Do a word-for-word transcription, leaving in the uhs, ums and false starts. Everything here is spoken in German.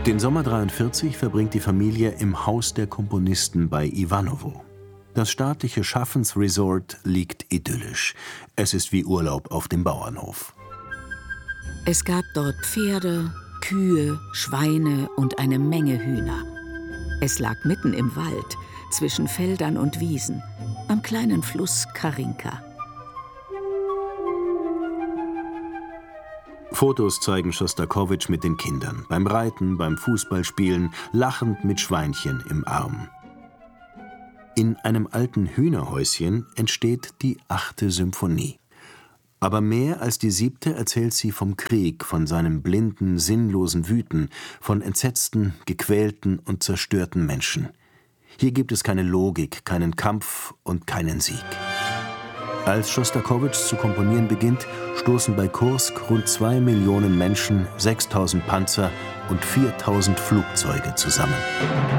Den Sommer dreiundvierzig verbringt die Familie im Haus der Komponisten bei Ivanovo. Das staatliche Schaffensresort liegt idyllisch. Es ist wie Urlaub auf dem Bauernhof. Es gab dort Pferde, Kühe, Schweine und eine Menge Hühner. Es lag mitten im Wald, zwischen Feldern und Wiesen, am kleinen Fluss Karinka. Fotos zeigen Schostakowitsch mit den Kindern, beim Reiten, beim Fußballspielen, lachend mit Schweinchen im Arm. In einem alten Hühnerhäuschen entsteht die achte Symphonie. Aber mehr als die siebte erzählt sie vom Krieg, von seinem blinden, sinnlosen Wüten, von entsetzten, gequälten und zerstörten Menschen. Hier gibt es keine Logik, keinen Kampf und keinen Sieg. Als Schostakowitsch zu komponieren beginnt, stoßen bei Kursk rund zwei Millionen Menschen, sechstausend Panzer und viertausend Flugzeuge zusammen.